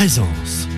présence.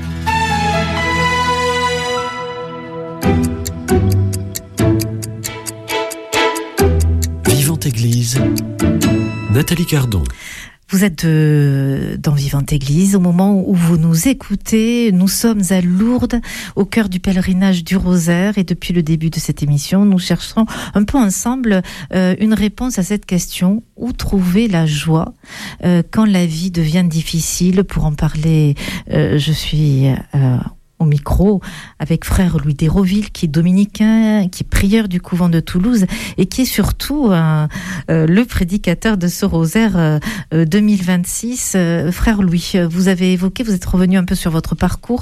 Vivante Église, Nathalie Cardon. Vous êtes dans Vivante Église. Au moment où vous nous écoutez, nous sommes à Lourdes, au cœur du pèlerinage du Rosaire. Et depuis le début de cette émission, nous chercherons un peu ensemble une réponse à cette question. Où trouver la joie quand la vie devient difficile? Pour en parler, je suis au micro avec frère Louis d'Hérouville, qui est dominicain, qui est prieur du couvent de Toulouse et qui est surtout le prédicateur de ce rosaire 2026. Frère Louis, vous avez évoqué, vous êtes revenu un peu sur votre parcours,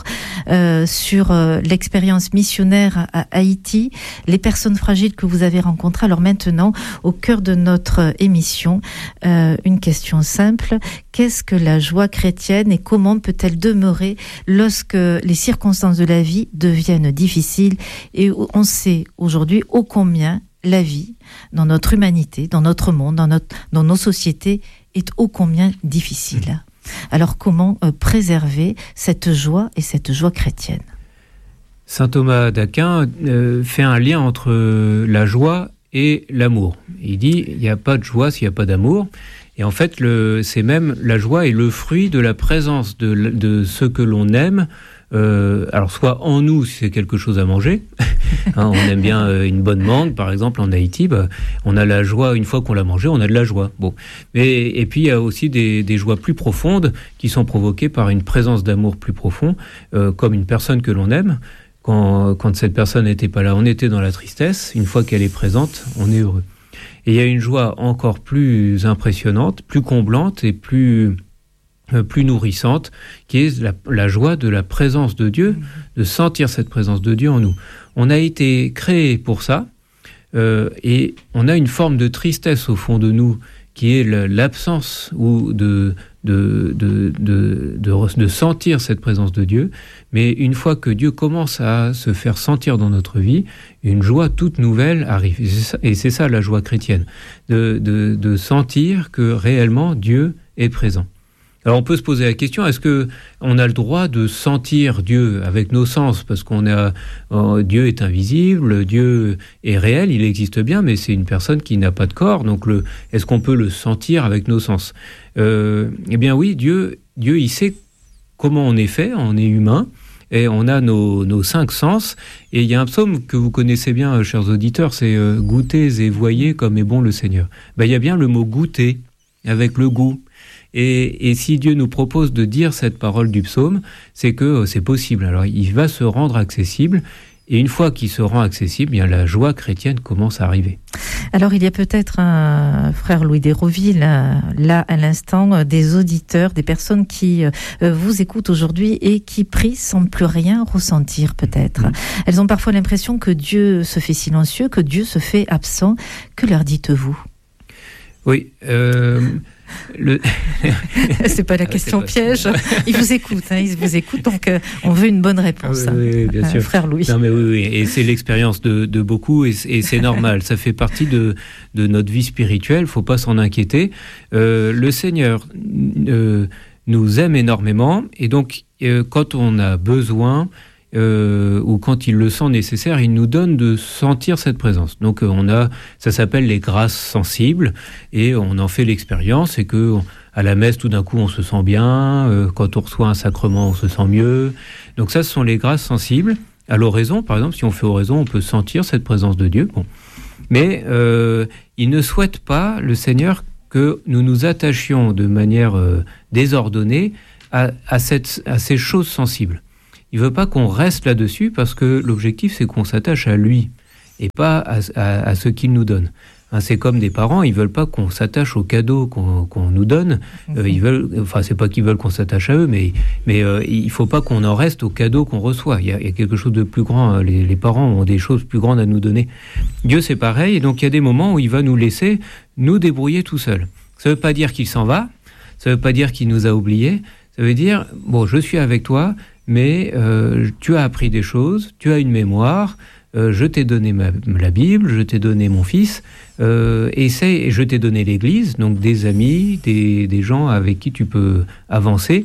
sur l'expérience missionnaire à Haïti, les personnes fragiles que vous avez rencontrées. Alors maintenant, au cœur de notre émission, une question simple: qu'est-ce que la joie chrétienne et comment peut-elle demeurer lorsque les circonstances de la vie deviennent difficiles? Et on sait aujourd'hui ô combien la vie, dans notre humanité, dans notre monde, dans nos sociétés, est ô combien difficile. Alors comment préserver cette joie et cette joie chrétienne? Saint Thomas d'Aquin fait un lien entre la joie et l'amour. Il dit il n'y a pas de joie s'il n'y a pas d'amour. Et en fait, c'est même la joie est le fruit de la présence de ce que l'on aime. Alors soit en nous si c'est quelque chose à manger, on aime bien une bonne mangue par exemple en Haïti, on a la joie une fois qu'on l'a mangé, on a de la joie. Bon, et puis il y a aussi des joies plus profondes qui sont provoquées par une présence d'amour plus profond, comme une personne que l'on aime. Quand cette personne n'était pas là, on était dans la tristesse. Une fois qu'elle est présente, on est heureux. Et il y a une joie encore plus impressionnante, plus comblante et plus nourrissante, qui est la joie de la présence de Dieu, de sentir cette présence de Dieu en nous. On a été créé pour ça, et on a une forme de tristesse au fond de nous, qui est l'absence ou de sentir cette présence de Dieu. Mais une fois que Dieu commence à se faire sentir dans notre vie, une joie toute nouvelle arrive. Et c'est ça la joie chrétienne, de sentir que réellement Dieu est présent. Alors on peut se poser la question, est-ce que on a le droit de sentir Dieu avec nos sens? Parce Dieu est invisible, Dieu est réel, il existe bien, mais c'est une personne qui n'a pas de corps. Donc est-ce qu'on peut le sentir avec nos sens? Eh bien oui, Dieu il sait comment on est fait, on est humain, et on a nos 5 sens. Et il y a un psaume que vous connaissez bien, chers auditeurs, c'est « Goûtez et voyez comme est bon le Seigneur ». Il y a bien le mot « goûter » avec le goût. Et si Dieu nous propose de dire cette parole du psaume, c'est que c'est possible. Alors il va se rendre accessible, et une fois qu'il se rend accessible, bien la joie chrétienne commence à arriver. Alors il y a peut-être un frère Louis d'Hérouville, là à l'instant, des auditeurs, des personnes qui vous écoutent aujourd'hui et qui prient sans plus rien ressentir peut-être. Elles ont parfois l'impression que Dieu se fait silencieux, que Dieu se fait absent. Que leur dites-vous? Oui, c'est pas la question piège. Ils vous écoutent, donc on veut une bonne réponse. Oui, bien sûr. Frère Louis. Non, mais oui, et c'est l'expérience de beaucoup, et c'est normal. Ça fait partie de notre vie spirituelle. Faut pas s'en inquiéter. Le Seigneur nous aime énormément, et donc quand on a besoin ou quand il le sent nécessaire, il nous donne de sentir cette présence. Donc ça s'appelle les grâces sensibles, et on en fait l'expérience, et que à la messe tout d'un coup on se sent bien, quand on reçoit un sacrement on se sent mieux. Donc ça, ce sont les grâces sensibles. À l'oraison par exemple, si on fait oraison, on peut sentir cette présence de Dieu. Bon. Mais il ne souhaite pas, le Seigneur, que nous nous attachions de manière désordonnée à ces choses sensibles. Il ne veut pas qu'on reste là-dessus, parce que l'objectif, c'est qu'on s'attache à lui et pas à ce qu'il nous donne. C'est comme des parents, ils ne veulent pas qu'on s'attache aux cadeaux qu'on nous donne. C'est pas qu'ils veulent qu'on s'attache à eux, mais il ne faut pas qu'on en reste aux cadeaux qu'on reçoit. Il y a quelque chose de plus grand. Les parents ont des choses plus grandes à nous donner. Dieu, c'est pareil. Et donc, il y a des moments où il va nous laisser nous débrouiller tout seul. Ça ne veut pas dire qu'il s'en va. Ça ne veut pas dire qu'il nous a oubliés. Ça veut dire, je suis avec toi, mais tu as appris des choses, tu as une mémoire, je t'ai donné la Bible, je t'ai donné mon fils, et je t'ai donné l'Église, donc des amis, des gens avec qui tu peux avancer,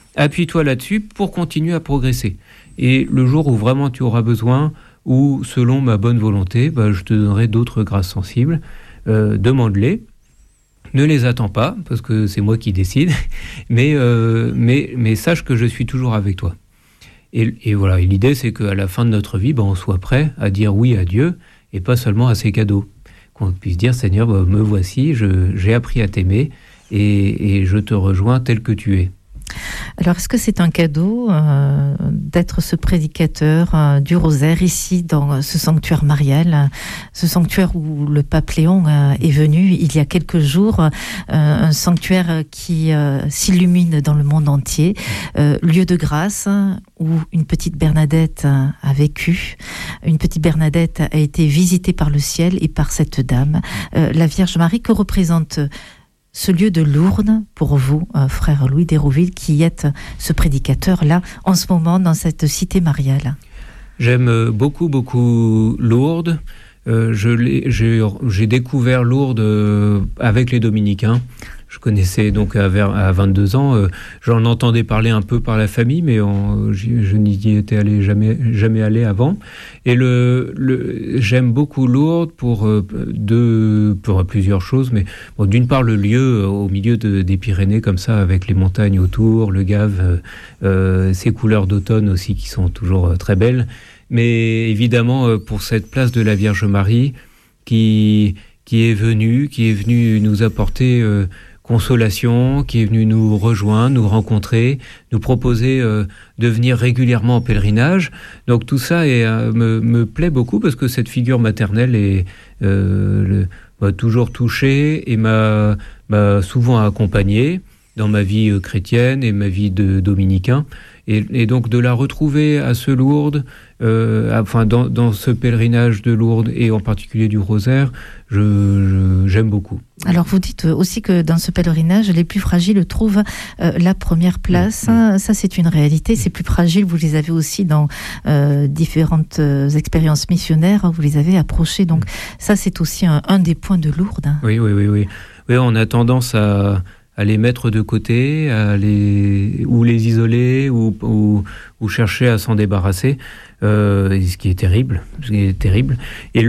appuie-toi là-dessus pour continuer à progresser. Et le jour où vraiment tu auras besoin, ou selon ma bonne volonté, je te donnerai d'autres grâces sensibles. Demande-les. Ne les attends pas, parce que c'est moi qui décide, mais sache que je suis toujours avec toi. Et voilà, et l'idée, c'est qu'à la fin de notre vie, on soit prêt à dire oui à Dieu, et pas seulement à ses cadeaux. Qu'on puisse dire, Seigneur, me voici, j'ai appris à t'aimer, et je te rejoins tel que tu es. Alors, est-ce que c'est un cadeau d'être ce prédicateur du rosaire ici dans ce sanctuaire marial, ce sanctuaire où le pape Léon est venu il y a quelques jours, un sanctuaire qui s'illumine dans le monde entier, lieu de grâce où une petite Bernadette a vécu, une petite Bernadette a été visitée par le ciel et par cette dame, la Vierge Marie. Que représente ce lieu de Lourdes pour vous, frère Louis d'Hérouville, qui êtes ce prédicateur-là, en ce moment, dans cette cité mariale? J'aime beaucoup, beaucoup Lourdes. J'ai découvert Lourdes avec les Dominicains. Je connaissais donc à 22 ans. J'en entendais parler un peu par la famille, mais je n'y étais jamais allé avant. Et j'aime beaucoup Lourdes pour plusieurs choses. Mais d'une part, le lieu au milieu des Pyrénées, comme ça, avec les montagnes autour, le Gave, ces couleurs d'automne aussi qui sont toujours très belles. Mais évidemment, pour cette place de la Vierge Marie qui est venue nous apporter consolation, qui est venue nous rejoindre, nous rencontrer, nous proposer de venir régulièrement en pèlerinage. Donc tout ça me plaît beaucoup parce que cette figure maternelle m'a toujours touché et m'a souvent accompagné dans ma vie chrétienne et ma vie de dominicain. Et donc de la retrouver à ce Lourdes, dans ce pèlerinage de Lourdes et en particulier du Rosaire, j'aime beaucoup. Alors vous dites aussi que dans ce pèlerinage, les plus fragiles trouvent la première place. Ça, c'est une réalité. Ces plus fragiles, vous les avez aussi dans différentes expériences missionnaires. Vous les avez approchés. Donc ça, c'est aussi un des points de Lourdes. Oui, on a tendance à les mettre de côté, ou les isoler, ou chercher à s'en débarrasser, ce qui est terrible. Et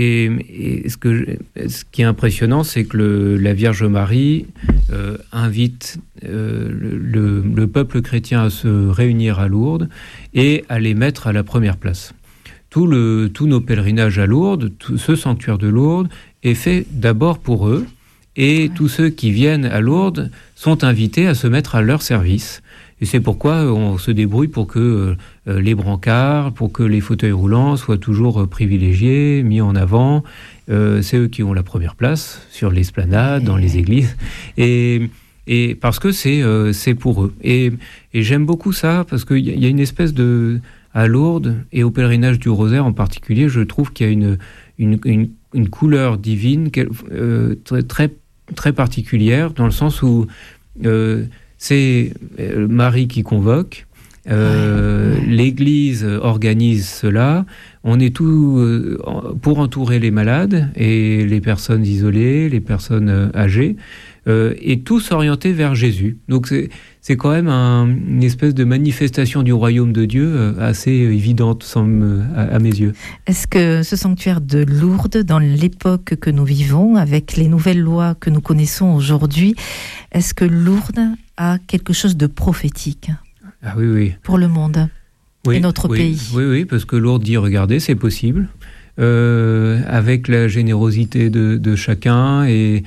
ce qui est impressionnant, c'est que la Vierge Marie invite le peuple chrétien à se réunir à Lourdes et à les mettre à la première place. Tous nos pèlerinages à Lourdes, ce sanctuaire de Lourdes, est fait d'abord pour eux. Et tous ceux qui viennent à Lourdes sont invités à se mettre à leur service. Et c'est pourquoi on se débrouille pour que les brancards, pour que les fauteuils roulants soient toujours privilégiés, mis en avant. C'est eux qui ont la première place sur l'esplanade, dans les églises. Et parce que c'est pour eux. Et j'aime beaucoup ça, parce qu'il y a une espèce à Lourdes, et au pèlerinage du Rosaire en particulier, je trouve qu'il y a une couleur divine très très particulière, dans le sens où c'est Marie qui convoque, l'Église organise cela, on est tout pour entourer les malades et les personnes isolées, les personnes âgées, et tous orientés vers Jésus. Donc c'est quand même une espèce de manifestation du royaume de Dieu assez évidente à mes yeux. Est-ce que ce sanctuaire de Lourdes, dans l'époque que nous vivons, avec les nouvelles lois que nous connaissons aujourd'hui, est-ce que Lourdes a quelque chose de prophétique pour le monde et notre pays? Oui, parce que Lourdes dit, regardez, c'est possible, avec la générosité de chacun et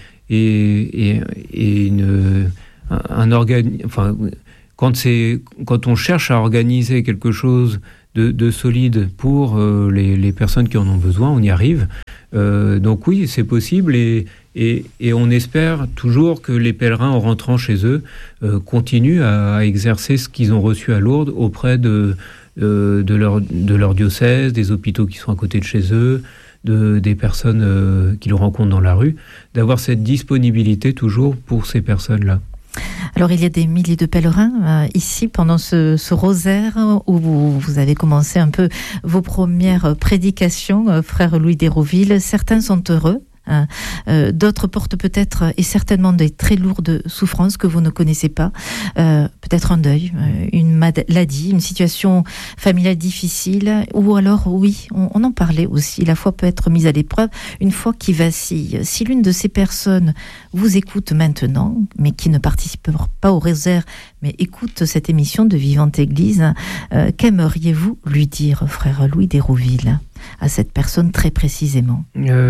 quand on cherche à organiser quelque chose de solide pour les personnes qui en ont besoin, on y arrive. Donc oui, c'est possible et on espère toujours que les pèlerins, en rentrant chez eux, continuent à exercer ce qu'ils ont reçu à Lourdes auprès de leur diocèse, des hôpitaux qui sont à côté de chez eux, des personnes qu'ils rencontrent dans la rue, d'avoir cette disponibilité toujours pour ces personnes-là. Alors il y a des milliers de pèlerins ici pendant ce rosaire où vous avez commencé un peu vos premières prédications, frère Louis d'Hérouville. Certains sont heureux D'autres portent peut-être et certainement des très lourdes souffrances que vous ne connaissez pas. Peut-être un deuil, une maladie, une situation familiale difficile. Ou alors, oui, on en parlait aussi. La foi peut être mise à l'épreuve, une foi qui vacille. Si l'une de ces personnes vous écoute maintenant, mais qui ne participe pas au rosaire, mais écoute cette émission de Vivante Église, qu'aimeriez-vous lui dire, frère Louis d'Hérouville, à cette personne très précisément?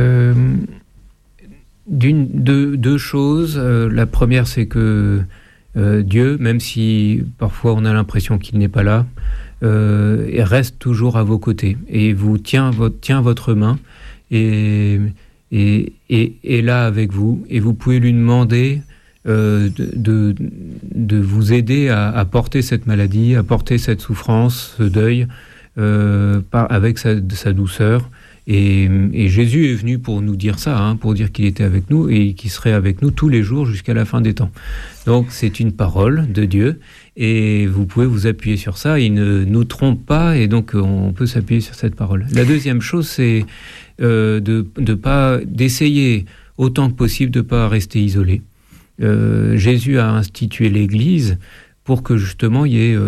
Deux choses. La première, c'est que Dieu, même si parfois on a l'impression qu'il n'est pas là, reste toujours à vos côtés et vous tient votre main et là avec vous, et vous pouvez lui demander de vous aider à porter cette maladie, à porter cette souffrance, ce deuil, avec sa douceur. Et Jésus est venu pour nous dire ça, pour dire qu'il était avec nous et qu'il serait avec nous tous les jours jusqu'à la fin des temps. Donc c'est une parole de Dieu et vous pouvez vous appuyer sur ça. Il ne nous trompe pas et donc on peut s'appuyer sur cette parole. La deuxième chose, c'est d'essayer autant que possible de ne pas rester isolé. Jésus a institué l'Église pour que justement il y ait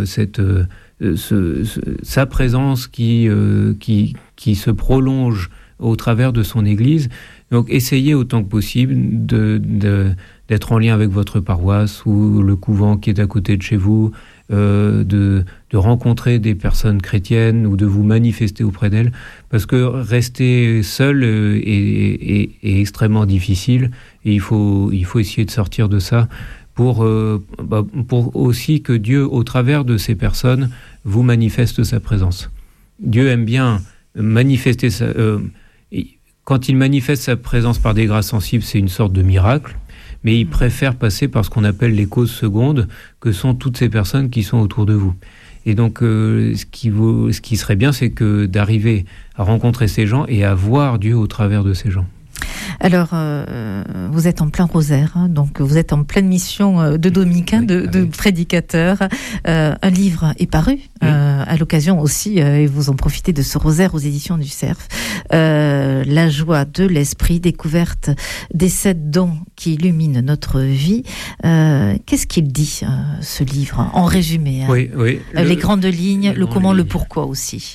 sa présence qui se prolonge au travers de son Église. Donc essayez autant que possible d'être en lien avec votre paroisse ou le couvent qui est à côté de chez vous, de rencontrer des personnes chrétiennes ou de vous manifester auprès d'elles, parce que rester seul est extrêmement difficile et il faut essayer de sortir de ça pour aussi que Dieu, au travers de ces personnes, vous manifeste sa présence. Dieu aime bien manifester quand il manifeste sa présence par des grâces sensibles, c'est une sorte de miracle, mais il préfère passer par ce qu'on appelle les causes secondes, que sont toutes ces personnes qui sont autour de vous. Et donc, ce qui serait bien, c'est que d'arriver à rencontrer ces gens et à voir Dieu au travers de ces gens. Alors, vous êtes en plein rosaire, donc vous êtes en pleine mission de dominicain, de prédicateur. Un livre est paru à l'occasion aussi, et vous en profitez de ce rosaire aux éditions du Cerf. La joie de l'esprit, découverte des 7 dons qui illuminent notre vie. Qu'est-ce qu'il dit, ce livre, en résumé? Oui. Les grandes lignes, le comment, le pourquoi aussi.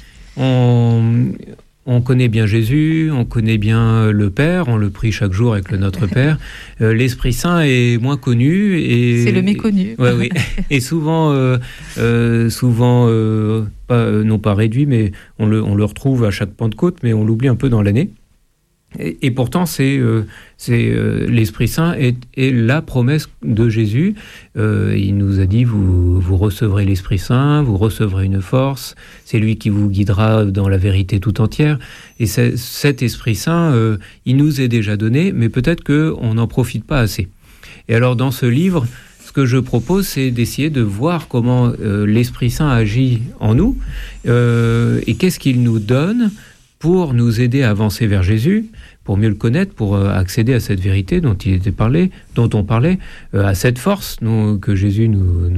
On connaît bien Jésus, on connaît bien le Père, on le prie chaque jour avec le Notre Père. L'Esprit Saint est moins connu. C'est le méconnu. Oui. Et souvent, non pas réduit, mais on le retrouve à chaque Pentecôte, mais on l'oublie un peu dans l'année. Et pourtant, c'est l'Esprit Saint est la promesse de Jésus. Il nous a dit, vous recevrez l'Esprit Saint, vous recevrez une force, c'est lui qui vous guidera dans la vérité tout entière. Et cet Esprit Saint, il nous est déjà donné, mais peut-être qu'on n'en profite pas assez. Et alors, dans ce livre, ce que je propose, c'est d'essayer de voir comment l'Esprit Saint agit en nous, et qu'est-ce qu'il nous donne pour nous aider à avancer vers Jésus, pour mieux le connaître, pour accéder à cette vérité dont on parlait, à cette force dont Jésus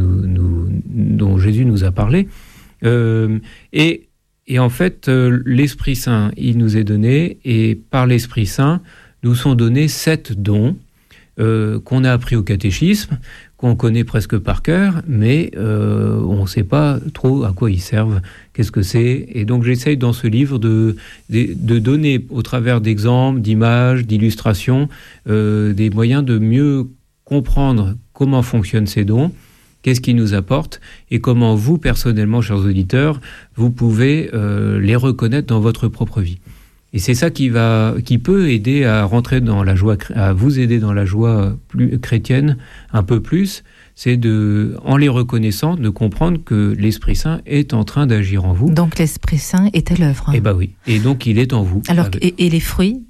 nous a parlé. Et en fait, l'Esprit Saint, il nous est donné, et par l'Esprit Saint, nous sont donnés 7 dons qu'on a appris au catéchisme, qu'on connaît presque par cœur, mais on ne sait pas trop à quoi ils servent, qu'est-ce que c'est. Et donc j'essaye dans ce livre de donner, au travers d'exemples, d'images, d'illustrations, des moyens de mieux comprendre comment fonctionnent ces dons, qu'est-ce qu'ils nous apportent, et comment vous, personnellement, chers auditeurs, vous pouvez les reconnaître dans votre propre vie. Et c'est ça qui peut aider à rentrer dans la joie, à vous aider dans la joie plus chrétienne un peu plus, c'est en les reconnaissant, de comprendre que l'Esprit Saint est en train d'agir en vous. Donc l'Esprit Saint est à l'œuvre. Eh ben oui. Et donc il est en vous. Alors et les fruits